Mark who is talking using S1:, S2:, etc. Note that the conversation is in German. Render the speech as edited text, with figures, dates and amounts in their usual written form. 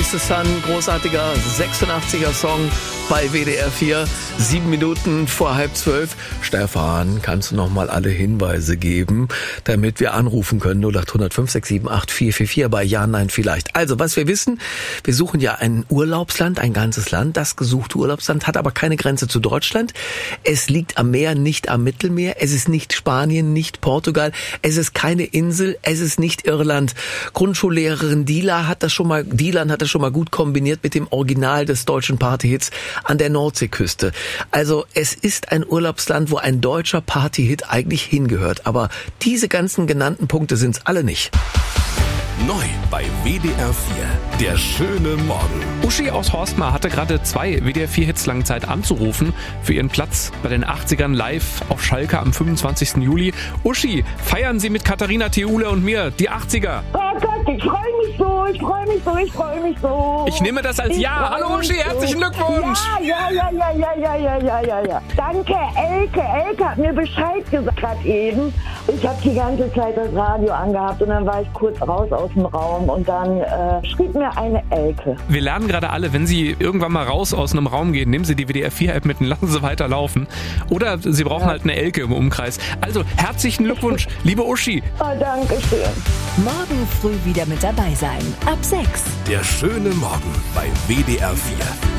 S1: Race the Sun, großartiger 86er Song bei WDR 4, 7 Minuten vor 11:30. Stefan, kannst du noch mal alle Hinweise geben, damit wir anrufen können? 0800 567 8444 bei Ja, Nein, Vielleicht. Also, was wir wissen, wir suchen ja ein Urlaubsland, ein ganzes Land. Das gesuchte Urlaubsland hat aber keine Grenze zu Deutschland. Es liegt am Meer, nicht am Mittelmeer. Es ist nicht Spanien, nicht Portugal. Es ist keine Insel. Es ist nicht Irland. Grundschullehrerin Dilan hat das schon mal gut kombiniert mit dem Original des deutschen Partyhits an der Nordseeküste. Also es ist ein Urlaubsland, wo ein deutscher Partyhit eigentlich hingehört. Aber diese ganzen genannten Punkte sind's alle nicht.
S2: Neu bei WDR 4, der schöne Morgen.
S3: Uschi aus Horstmar hatte gerade 2 WDR 4 Hits lang Zeit anzurufen für ihren Platz bei den 80ern live auf Schalke am 25. Juli. Uschi, feiern Sie mit Katharina Theule und mir die 80er.
S4: Oh Gott, ich freue mich so.
S3: Ich nehme das als Ja. Hallo Uschi, herzlichen Glückwunsch.
S4: Ja. Danke, Elke hat mir Bescheid gesagt gerade eben. Ich habe die ganze Zeit das Radio angehabt und dann war ich kurz raus aus dem Raum und dann schrieb mir eine Elke.
S3: Wir lernen gerade alle, wenn Sie irgendwann mal raus aus einem Raum gehen, nehmen Sie die WDR 4 App mit und lassen Sie weiterlaufen. Oder Sie brauchen halt eine Elke im Umkreis. Also herzlichen Glückwunsch, liebe Uschi.
S4: Oh, danke schön.
S5: Morgen früh wieder mit dabei sein. Ab 6.
S2: Der schöne Morgen bei WDR 4.